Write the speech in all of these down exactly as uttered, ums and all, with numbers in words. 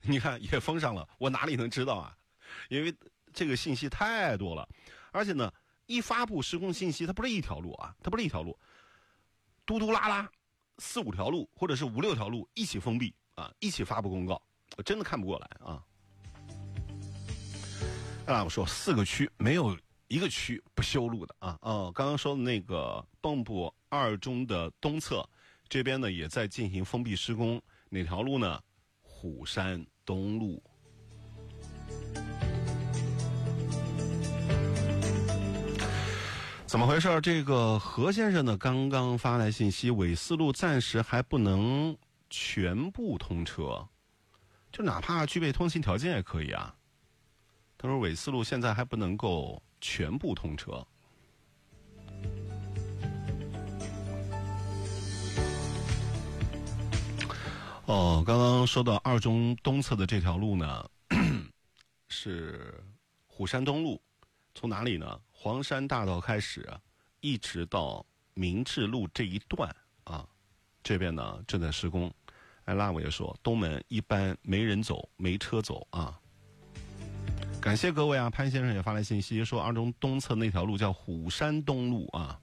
你看也封上了，我哪里能知道啊？因为这个信息太多了，而且呢，一发布施工信息，它不是一条路啊，它不是一条路，嘟嘟啦啦四五条路或者是五六条路一起封闭啊，一起发布公告，我真的看不过来啊。啊，我说四个区没有一个区不修路的啊。哦，刚刚说的那个蚌埠二中的东侧这边呢，也在进行封闭施工，哪条路呢？虎山东路。怎么回事？这个何先生呢，刚刚发来信息，纬四路暂时还不能全部通车，就哪怕具备通行条件也可以啊。他说纬四路现在还不能够全部通车。哦，刚刚说到二中东侧的这条路呢，是虎山东路，从哪里呢？黄山大道开始，一直到明治路这一段啊，这边呢正在施工。哎，拉我也说，东门一般没人走，没车走啊。感谢各位啊，潘先生也发来信息说，二中东侧那条路叫虎山东路啊。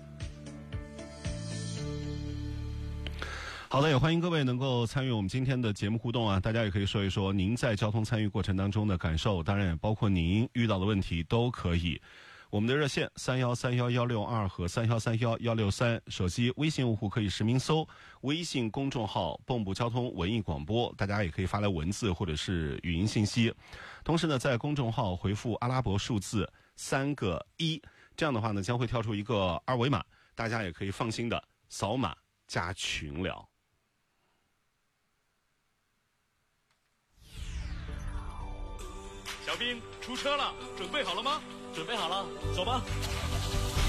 好的，也欢迎各位能够参与我们今天的节目互动啊！大家也可以说一说您在交通参与过程当中的感受，当然也包括您遇到的问题都可以。我们的热线三幺三幺幺六二和三幺三幺幺六三，手机微信用户可以实名搜微信公众号蚌埠交通文艺广播，大家也可以发来文字或者是语音信息。同时呢，在公众号回复阿拉伯数字三个一，这样的话呢，将会跳出一个二维码，大家也可以放心的扫码加群聊。 小兵出车了，准备好了吗？ 准备好了，走吧。